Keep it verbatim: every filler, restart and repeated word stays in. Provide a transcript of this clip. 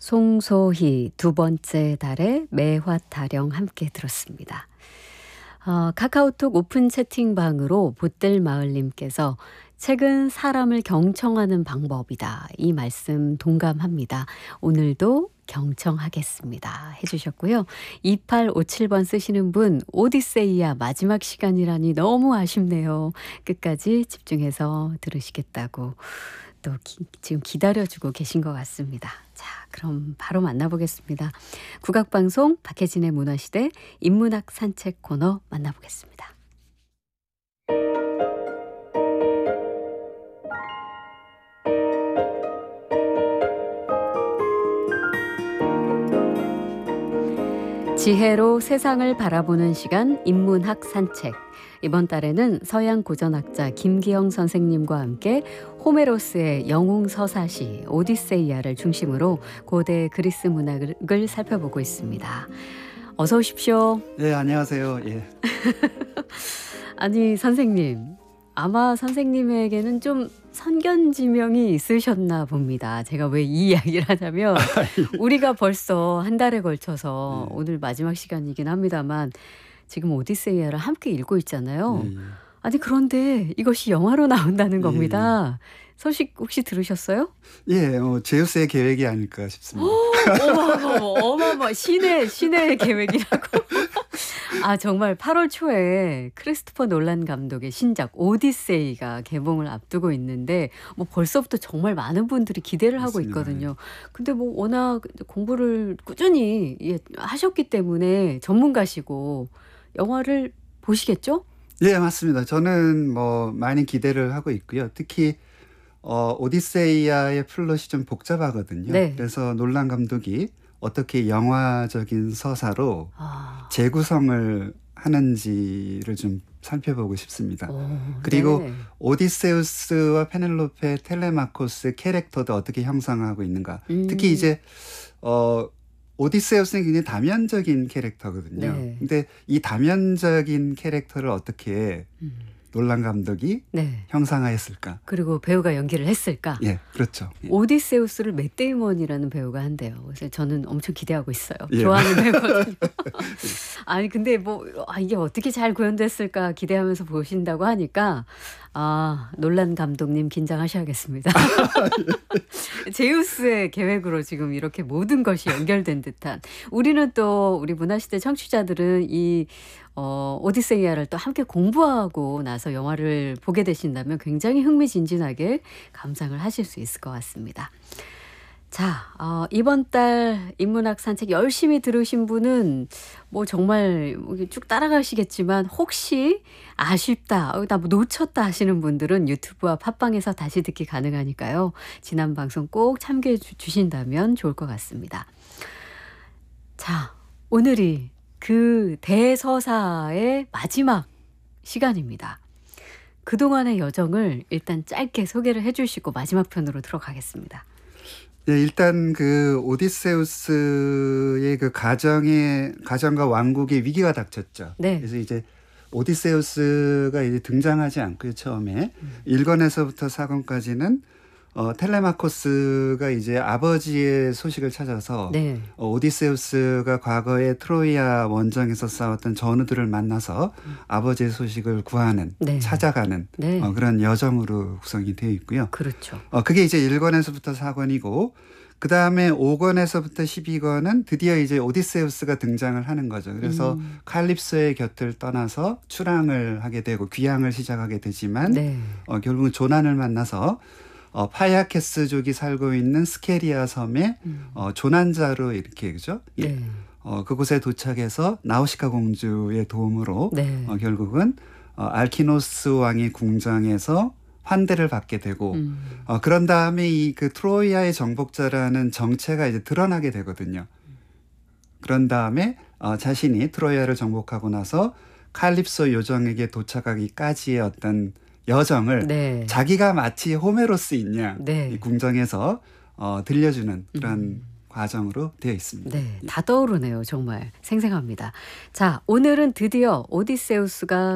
송소희 두 번째 달의 매화 타령 함께 들었습니다. 어, 카카오톡 오픈 채팅방으로 보뜰마을님께서 책은 사람을 경청하는 방법이다. 이 말씀 동감합니다. 오늘도 경청하겠습니다. 해주셨고요. 이팔오칠 번 쓰시는 분, 오디세이야 마지막 시간이라니 너무 아쉽네요. 끝까지 집중해서 들으시겠다고 또 기, 지금 기다려주고 계신 것 같습니다. 자, 그럼 바로 만나보겠습니다. 국악방송 박혜진의 문화시대 인문학 산책 코너 만나보겠습니다. 지혜로 세상을 바라보는 시간 인문학 산책. 이번 달에는 서양 고전학자 김기영 선생님과 함께 호메로스의 영웅 서사시 오디세이아를 중심으로 고대 그리스 문학을 살펴보고 있습니다. 어서 오십시오. 네, 안녕하세요. 예. 아니, 선생님. 아마 선생님에게는 좀 선견지명이 있으셨나 봅니다. 제가 왜 이 이야기를 하냐면 우리가 벌써 한 달에 걸쳐서 네. 오늘 마지막 시간이긴 합니다만 지금 오디세이아를 함께 읽고 있잖아요. 네. 아니 그런데 이것이 영화로 나온다는 겁니다. 네. 소식 혹시 들으셨어요? 예, 어, 제우스의 계획이 아닐까 싶습니다. 어마어마, 어마어마, 신의, 신의 계획이라고. 아, 정말 팔월 초에 크리스토퍼 놀란 감독의 신작 오디세이가 개봉을 앞두고 있는데 뭐 벌써부터 정말 많은 분들이 기대를 하고 맞습니다. 있거든요. 근데 뭐 워낙 공부를 꾸준히 예, 하셨기 때문에 전문가시고 영화를 보시겠죠? 예, 맞습니다. 저는 뭐 많이 기대를 하고 있고요. 특히 어, 오디세이아의 플롯이 좀 복잡하거든요. 네. 그래서 놀란 감독이 어떻게 영화적인 서사로 아. 재구성을 하는지를 좀 살펴보고 싶습니다. 오, 그리고 네. 오디세우스와 페넬로페, 텔레마코스 캐릭터도 어떻게 형성하고 있는가. 음. 특히 이제 어, 오디세우스는 굉장히 다면적인 캐릭터거든요. 네. 근데 이 다면적인 캐릭터를 어떻게 음. 놀란 감독이 네. 형상화했을까? 그리고 배우가 연기를 했을까? 예, 그렇죠. 예. 오디세우스를 맷 데이먼이라는 배우가 한대요. 그래서 저는 엄청 기대하고 있어요. 예. 좋아하는 배우거든요. 아니 근데 뭐 아, 이게 어떻게 잘 구현됐을까 기대하면서 보신다고 하니까 아, 놀란 감독님 긴장하셔야겠습니다. 제우스의 계획으로 지금 이렇게 모든 것이 연결된 듯한. 우리는 또 우리 문화시대 청취자들은 이 어, 오디세이아를 또 함께 공부하고 나서 영화를 보게 되신다면 굉장히 흥미진진하게 감상을 하실 수 있을 것 같습니다. 자, 어, 이번 달 인문학 산책 열심히 들으신 분은 뭐 정말 쭉 따라가시겠지만 혹시 아쉽다, 어, 나 뭐 놓쳤다 하시는 분들은 유튜브와 팟빵에서 다시 듣기 가능하니까요. 지난 방송 꼭 참고해 주신다면 좋을 것 같습니다. 자, 오늘이 그 대서사의 마지막 시간입니다. 그동안의 여정을 일단 짧게 소개를 해 주시고 마지막 편으로 들어가겠습니다. 예, 일단 그 오디세우스의 그 가정의 가정과 왕국의 위기가 닥쳤죠. 네. 그래서 이제 오디세우스가 이제 등장하지 않고요, 처음에. 음. 일 권에서부터 사 권까지는 어, 텔레마코스가 이제 아버지의 소식을 찾아서 네. 어, 오디세우스가 과거에 트로이아 원정에서 싸웠던 전우들을 만나서 음. 아버지의 소식을 구하는, 네. 찾아가는 네. 어, 그런 여정으로 구성이 되어 있고요. 그렇죠. 어, 그게 이제 일 권에서부터 사 권이고 그 다음에 오 권에서부터 십이 권은 드디어 이제 오디세우스가 등장을 하는 거죠. 그래서 음. 칼립소의 곁을 떠나서 출항을 하게 되고 귀향을 시작하게 되지만 네. 어, 결국은 조난을 만나서 어, 파야케스족이 살고 있는 스케리아 섬에 음. 어, 조난자로 이렇게 그죠? 예. 네. 어, 그곳에 도착해서 나우시카 공주의 도움으로 네. 어, 결국은 어, 알키노스 왕의 궁정에서 환대를 받게 되고 음. 어, 그런 다음에 이 그 트로이아의 정복자라는 정체가 이제 드러나게 되거든요. 그런 다음에 어, 자신이 트로이아를 정복하고 나서 칼립소 요정에게 도착하기까지의 어떤 여정을 네. 자기가 마치 호메로스인 양 네. 이 궁정에서 어, 들려주는 그런 음. 과정으로 되어 있습니다. 네, 다 떠오르네요. 정말 생생합니다. 자, 오늘은 드디어 오디세우스가